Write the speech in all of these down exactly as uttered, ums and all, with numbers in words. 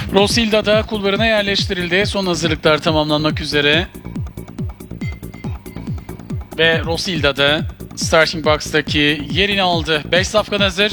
Rosilda da kulvarına yerleştirildi. Son hazırlıklar tamamlanmak üzere. Ve Rosilda da starting box'taki yerini aldı. beş safkan hazır.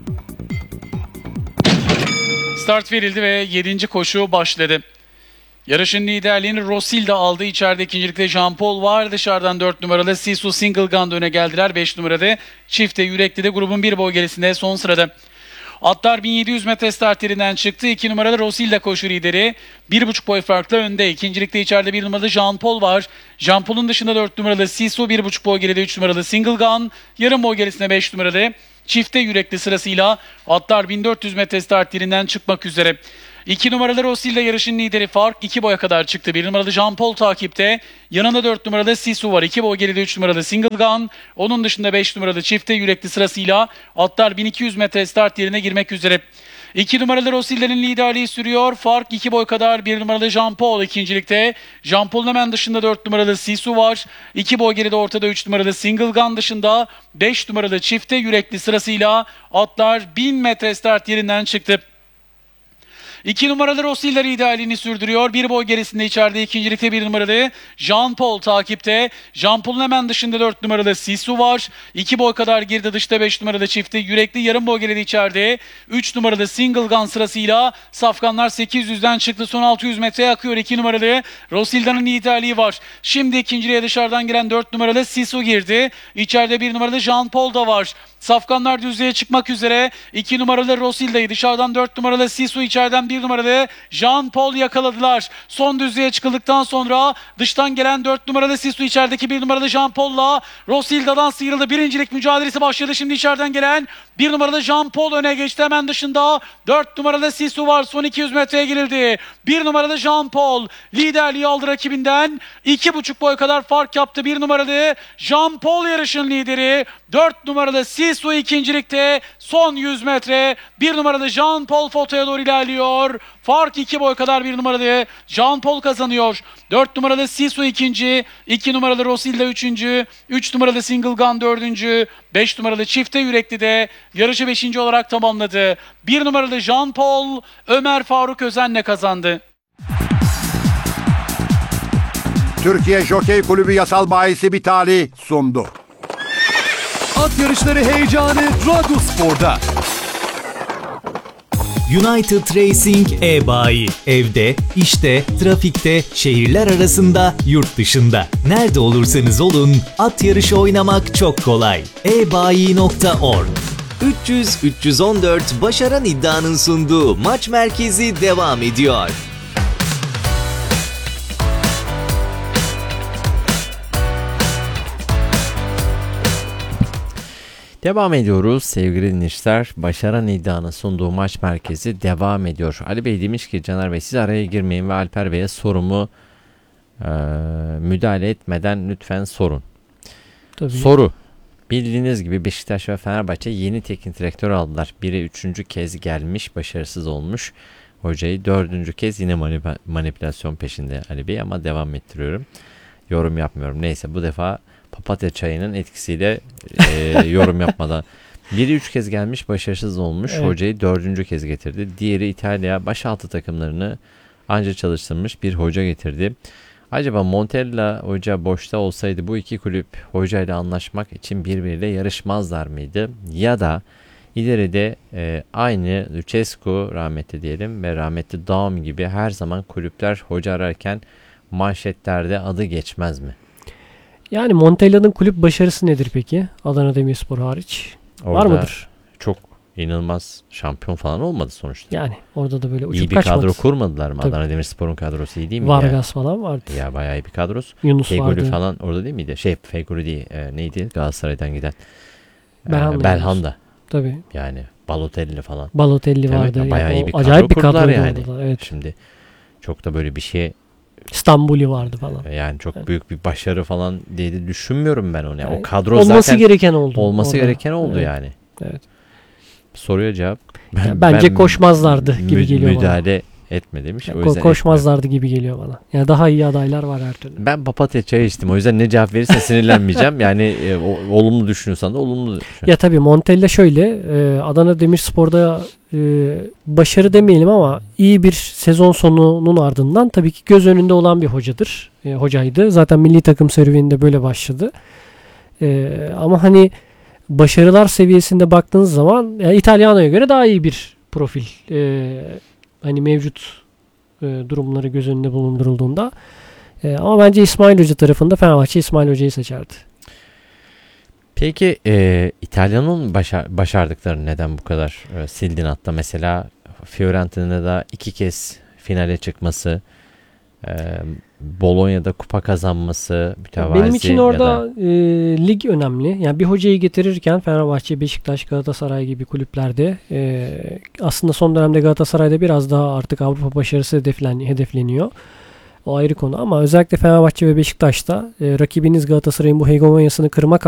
Start verildi ve yedinci koşu başladı. Yarışın liderliğini Rosilda aldı. İçeride ikincilikte Jean Paul var. Dışarıdan dört numaralı Sisu Single Gun öne geldiler. beş numarada Çifte Yürekli de grubun bir boy gerisinde son sırada. Atlar bin yedi yüz metre start yerinden çıktı. iki numaralı Rosilda koşu lideri. bir buçuk boy farklı önde. İkincilikte içeride bir numaralı Jean Paul var. Jean Paul'un dışında dört numaralı Sisu, bir buçuk boy geride üç numaralı Single Gun. Yarım boy gerisinde beş numaralı Çifte Yürekli sırasıyla atlar bin dört yüz metre start yerinden çıkmak üzere. iki numaralı Rosilda yarışın lideri, fark iki boya kadar çıktı. bir numaralı Jean Paul takipte. Yanında dört numaralı Sisu var. iki boy geride üç numaralı Single Gun. Onun dışında beş numaralı Çifte Yürekli sırasıyla atlar bin iki yüz metre start yerine girmek üzere. iki numaralı Rosilda'nın liderliği sürüyor. Fark iki boy kadar. bir numaralı Jean Paul ikincilikte. Jean Paul'un hemen dışında dört numaralı Sisu var. iki boy geride ortada üç numaralı Single Gun dışında beş numaralı Çifte Yürekli sırasıyla atlar bin metre start yerinden çıktı. iki numaralı Rosilda liderliğini sürdürüyor. Bir boy gerisinde içeride ikincilikte bir numaralı Jean Paul takipte. Jean Paul'un hemen dışında dört numaralı Sisu var. iki boy kadar geride dışta beş numaralı Çifte Yürekli. Yarım boy geride içeride üç numaralı Single Gun sırasıyla safkanlar sekiz yüzden çıktı. Son altı yüz metreye akıyor. iki numaralı Rosilda'nın liderliği var. Şimdi ikinciliğe dışarıdan giren dört numaralı Sisu girdi. İçeride bir numaralı Jean Paul da var. Safkanlar düzlüğe çıkmak üzere. iki numaralı Rosilda'yı dışarıdan dört numaralı Sisu, içeriden bir numaralı Jean Paul yakaladılar. Son düzlüğe çıkıldıktan sonra dıştan gelen dört numaralı Sisu içerideki bir numaralı Jean Paul'la Rosilda'dan sıyrıldı. Birincilik mücadelesi başladı. Şimdi içeriden gelen bir numaralı Jean Paul öne geçti. Hemen dışında dört numaralı Sisu var. Son iki yüz metreye girildi. bir numaralı Jean Paul liderliği aldı rakibinden. iki buçuk boy kadar fark yaptı. bir numaralı Jean Paul yarışın lideri. dört numaralı Sisu ikincilikte. Son yüz metre. bir numaralı Jean Paul fotoya doğru ilerliyor. Fark iki boy kadar. bir numaralı Jean Paul kazanıyor. dört numaralı Sisu ikinci. iki numaralı Rosilda üçüncü. üç numaralı Single Gun dördüncü. beş numaralı Çifte Yürekli de yarışı beşinci olarak tamamladı. bir numaralı Jean Paul Ömer Faruk Özen'le kazandı. Türkiye Jokey Kulübü Yasal Bayisi Bitali sundu. At yarışları heyecanı Radyospor'da. United Racing e-bayi. Evde, işte, trafikte, şehirler arasında, yurt dışında. Nerede olursanız olun, at yarışı oynamak çok kolay. e bayi nokta org. üç yüz üç yüz on dört Başaran İddia'nın sunduğu maç merkezi devam ediyor. Devam ediyoruz sevgili dinleyiciler. Başaran İddia'nın sunduğu maç merkezi devam ediyor. Ali Bey demiş ki Caner Bey siz araya girmeyin ve Alper Bey'e sorumu e, müdahale etmeden lütfen sorun. Tabii. Soru. Bildiğiniz gibi Beşiktaş ve Fenerbahçe yeni teknik direktör aldılar. Biri üçüncü kez gelmiş, başarısız olmuş. Hocayı dördüncü kez yine manip- manipülasyon peşinde Ali Bey, ama devam ettiriyorum. Yorum yapmıyorum. Neyse, bu defa papatya çayının etkisiyle e, yorum yapmadan. Biri üç kez gelmiş, başarısız olmuş. Evet. Hocayı dördüncü kez getirdi. Diğeri İtalya başaltı takımlarını anca çalıştırmış bir hoca getirdi. Acaba Montella hoca boşta olsaydı bu iki kulüp hocayla anlaşmak için birbiriyle yarışmazlar mıydı? Ya da ileride e, aynı Lucescu rahmetli diyelim ve rahmetli Daum gibi her zaman kulüpler hoca ararken manşetlerde adı geçmez mi? Yani Montella'nın kulüp başarısı nedir peki? Adana Demirspor hariç. Orada var mıdır? Çok inanılmaz şampiyon falan olmadı sonuçta. Yani orada da böyle uçup İyi bir kaçmadı. kadro kurmadılar mı? Tabii. Adana Demirspor'un kadrosu iyi değil mi? Vargas ya? Falan vardı. Ya bayağı iyi bir kadrosu. Yunus Feguli vardı. falan orada değil miydi? Şey Feguli değil. E, neydi? Galatasaray'dan giden. Belhanda. E, Belhanda. Tabii. Yani Balotelli falan. Balotelli evet, vardı. Bayağı yani iyi bir acayip kadro bir kurdular kadro yani. oldular. Evet. Şimdi çok da böyle bir şey. İstanbul'u vardı falan. Yani çok evet. büyük bir başarı falan diye de düşünmüyorum ben onu. Yani yani o kadro olması zaten gereken oldu. Olması orada. gereken oldu evet. yani. Evet. Soruya cevap. Yani bence ben koşmazlardı gibi mü- geliyor müdahale etme demiş. O Ko- yüzden koşmazlardı gibi geliyor bana. Yani daha iyi adaylar var her türlü. ben papatya çayı içtim. O yüzden ne cevap verirse sinirlenmeyeceğim. Yani e, o- olumlu düşünüyorsan da olumlu düşün. Ya tabii Montella şöyle, e, Adana Demirspor'da e, başarı demeyelim ama iyi bir sezon sonunun ardından tabii ki göz önünde olan bir hocadır. E, hocaydı. Zaten milli takım serüveninde böyle başladı. E, ama hani başarılar seviyesinde baktığınız zaman yani İtalyana'ya göre daha iyi bir profil. E, hani mevcut e, durumları göz önünde bulundurulduğunda. E, ama bence İsmail Hoca tarafında Fenerbahçe İsmail Hoca'yı seçerdi. Peki e, İtalyan'ın başar- başardıklarını neden bu kadar e, sildin hatta? Mesela Fiorentina'da iki kez finale çıkması, e, Bologna'da kupa kazanması, mütevazi Benim için ya orada da- e, lig önemli. Yani bir hocayı getirirken Fenerbahçe, Beşiktaş, Galatasaray gibi kulüplerde e, aslında son dönemde Galatasaray'da biraz daha artık Avrupa başarısı hedeflen, hedefleniyor. O ayrı konu ama özellikle Fenerbahçe ve Beşiktaş'ta e, rakibiniz Galatasaray'ın bu hegemonyasını kırmak